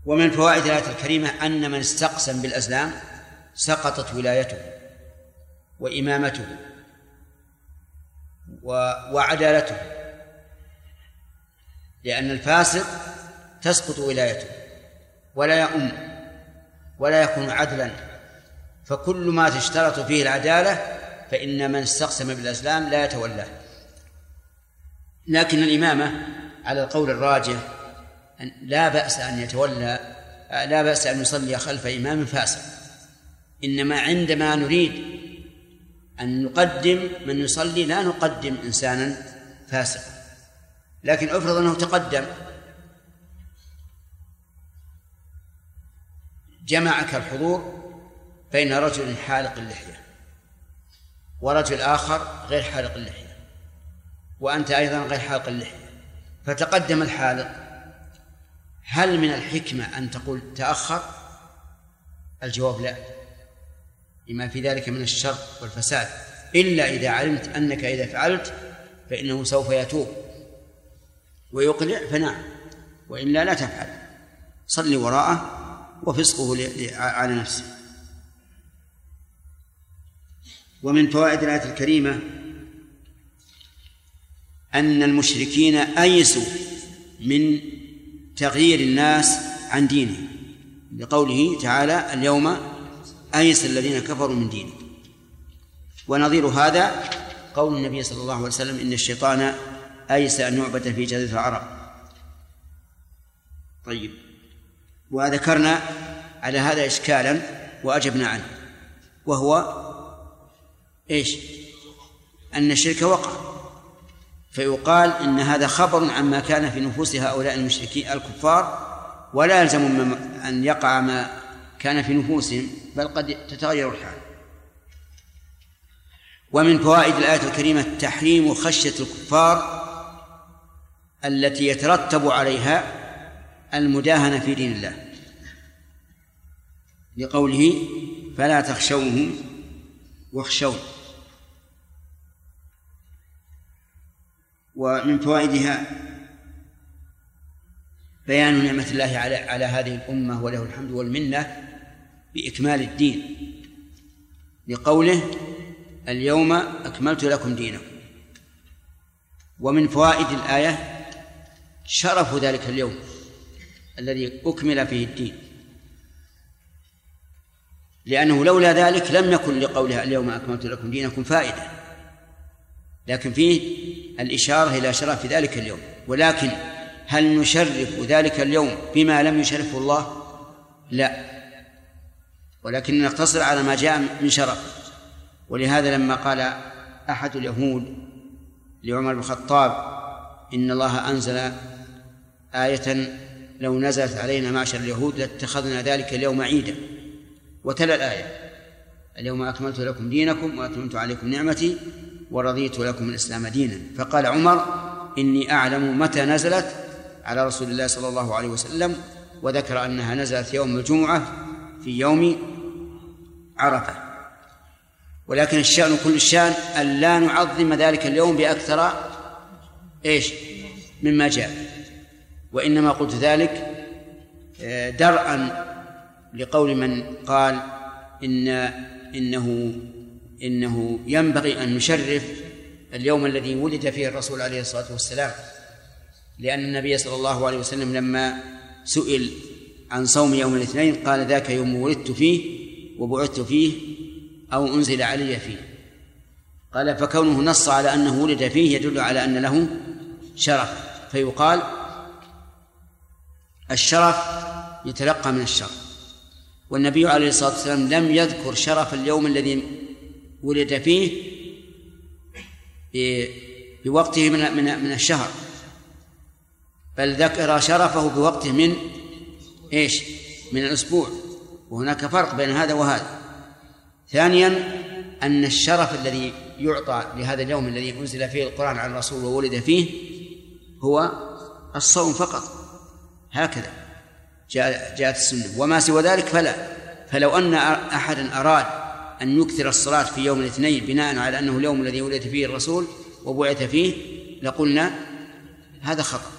ومن فوائد الآية الكريمة أن من استقسم بالأزلام سقطت ولايته وإمامته وعدالته، لأن الفاسق تسقط ولايته ولا يؤم ولا يكون عدلا، فكل ما تشترط فيه العدالة فإن من استقسم بالأزلام لا يتولاه. لكن الإمامة على القول الراجح لا بأس أن يتولى، لا بأس أن يصلي خلف إمام فاسق، إنما عندما نريد أن نقدم من يصلي لا نقدم إنسانا فاسقا. لكن أفرض أنه تقدم جمعك الحضور بين رجل حالق اللحية ورجل آخر غير حالق اللحية وأنت أيضا غير حالق اللحية، فتقدم الحالق، هل من الحكمة أن تقول تأخر؟ الجواب لا، لما في ذلك من الشر والفساد، إلا إذا علمت أنك إذا فعلت فإنه سوف يتوب ويقلع فنعم، وإلا لا تفعل، صلي وراءه وفسقه على نفسه. ومن فوائد الآية الكريمة أن المشركين أيسوا من تغيير الناس عن دينه، لقوله تعالى اليوم أيس الذين كفروا من دينه. ونظير هذا قول النبي صلى الله عليه وسلم إن الشيطان أيس أن يعبد في جزيرة العرب. طيب، وذكرنا على هذا إشكالا وأجبنا عنه، وهو إيش؟ أن الشرك وقع، فيقال إن هذا خبر عما كان في نفوس هؤلاء المشركين الكفار، ولا يلزم أن يقع ما كان في نفوسهم، بل قد تتغير الحال. ومن فوائد الآية الكريمة تحريم خشية الكفار التي يترتب عليها المداهنة في دين الله، لقوله فلا تخشوهم واخشون. ومن فوائدها بيان نعمة الله على هذه الأمة وله الحمد والمنة بإكمال الدين، لقوله اليوم أكملت لكم دينكم. ومن فوائد الآية شرف ذلك اليوم الذي أكمل فيه الدين، لأنه لولا ذلك لم يكن لقولها اليوم أكملت لكم دينكم فائدة، لكن فيه الإشارة إلى شرف ذلك اليوم. ولكن هل نشرف ذلك اليوم بما لم يشرفه الله؟ لا، ولكن نقتصر على ما جاء من شرف. ولهذا لما قال أحد اليهود لعمر بن الخطاب إن الله أنزل آية لو نزلت علينا معشر اليهود لاتخذنا ذلك اليوم عيدا، وتلا الآية اليوم أكملت لكم دينكم وأتممت عليكم نعمتي ورضيت لكم الإسلام دينا. فقال عمر إني أعلم متى نزلت على رسول الله صلى الله عليه وسلم، وذكر أنها نزلت يوم الجمعة في يوم عرفة. ولكن الشأن كل الشأن أن لا نعظم ذلك اليوم بأكثر مما جاء، وإنما قلت ذلك درءا لقول من قال إنه ينبغي أن نشرف اليوم الذي ولد فيه الرسول عليه الصلاة والسلام، لأن النبي صلى الله عليه وسلم لما سئل عن صوم يوم الاثنين قال ذاك يوم ولدت فيه وبعثت فيه أو أنزل علي فيه. قال فكونه نص على أنه ولد فيه يدل على أن له شرف، فيقال الشرف يتلقى من الشرف. والنبي عليه الصلاة والسلام لم يذكر شرف اليوم الذي ولد فيه بوقته من الشهر، بل ذكر شرفه بوقته من الأسبوع، وهناك فرق بين هذا وهذا. ثانيا أن الشرف الذي يعطى لهذا اليوم الذي أنزل فيه القرآن عن الرسول وولد فيه هو الصوم فقط، هكذا جاءت السنة، وما سوى ذلك فلا. فلو أن أحدا أراد أن يكثر الصلاة في يوم الاثنين بناء على أنه اليوم الذي ولد فيه الرسول وبعث فيه لقلنا هذا خطأ.